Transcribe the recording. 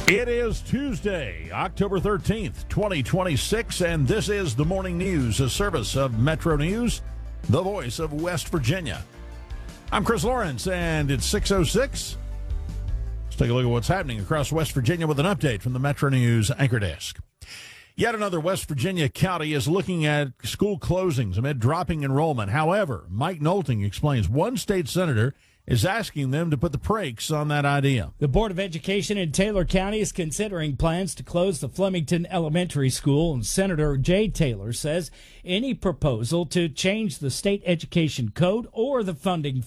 It is Tuesday, October 13th, 2026, and this is the Morning News, a service of Metro News, the voice of West Virginia. I'm Chris Lawrence, and it's 6:06. Let's take a look at what's happening across West Virginia with an update from the Metro News Anchor Desk. Yet another West Virginia county is looking at school closings amid dropping enrollment. However, Mike Nolting explains one state senator is asking them to put the brakes on that idea. The Board of Education in Taylor County is considering plans to close the Flemington Elementary School, and Senator Jay Taylor says any proposal to change the state education code or the funding